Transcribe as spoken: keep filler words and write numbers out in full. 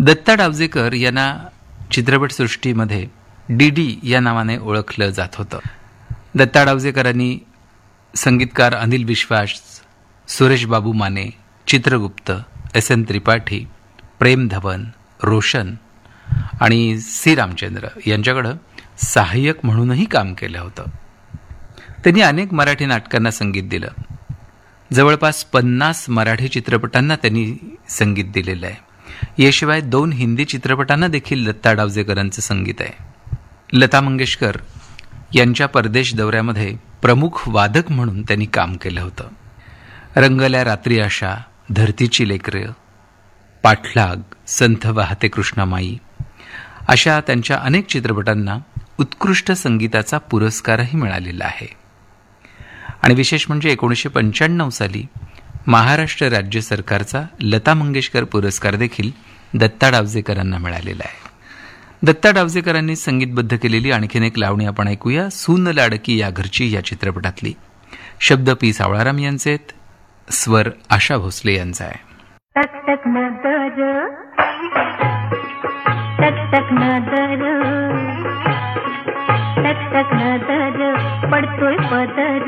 दत्ता डावजेकर यांना चित्रपटसृष्टीमध्ये D D या नावाने ओळखलं जात होतं. दत्ता डावजेकरांनी संगीतकार अनिल विश्वास, सुरेश बाबू माने, चित्रगुप्त, एस एन त्रिपाठी, प्रेम धवन, रोशन आणि सी रामचंद्र यांच्याकडं सहाय्यक म्हणूनही काम केलं होतं. त्यांनी अनेक मराठी नाटकांना संगीत दिलं. जवळपास पन्नास मराठी चित्रपटांना त्यांनी संगीत दिलेलं आहे. याशिवाय दोन हिंदी चित्रपटांना देखील दत्ता डावजेकरांचं संगीत आहे. लता मंगेशकर यांच्या परदेश दौऱ्यामध्ये प्रमुख वादक म्हणून त्यांनी काम केलं होतं. रंगल्या रात्री आशा, धरतीची लेकरं, पाठलाग, संथ वाहते कृष्णामाई अशा त्यांच्या अनेक चित्रपटांना उत्कृष्ट संगीताचा पुरस्कारही मिळालेला आहे. आणि विशेष म्हणजे एकोणीसशे पंच्याण्णव साली महाराष्ट्र राज्य सरकारचा लता मंगेशकर पुरस्कार देखील दत्ता डावजेकरांना मिळालेला आहे. दत्ता डावजेकरांनी संगीतबद्ध केलेली आणखीन एक लावणी आपण ऐकूया. सून लाडकी या घरची या चित्रपटातली. शब्द पी सावळाराम यांचे, स्वर आशा भोसले यांचा आहे. टक टक नजर, टक टक नजर, टक टक नजर, पडतोय पदर.